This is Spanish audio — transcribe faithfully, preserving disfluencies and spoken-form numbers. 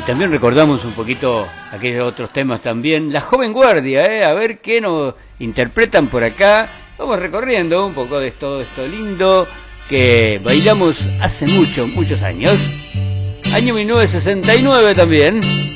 también recordamos un poquito aquellos otros temas también. La Joven Guardia, ¿eh? A ver qué nos interpretan por acá. Vamos recorriendo un poco de todo esto lindo que bailamos hace muchos, muchos años. Año mil novecientos sesenta y nueve también.